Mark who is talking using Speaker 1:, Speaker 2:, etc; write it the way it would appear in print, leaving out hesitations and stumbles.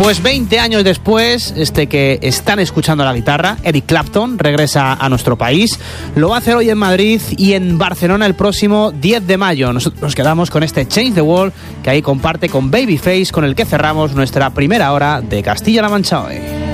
Speaker 1: Pues 20 años después, que están escuchando la guitarra, Eric Clapton, regresa a nuestro país. Lo va a hacer hoy en Madrid y en Barcelona el próximo 10 de mayo. Nosotros nos quedamos con este Change the World, que ahí comparte con Babyface, con el que cerramos nuestra primera hora de Castilla-La Mancha hoy.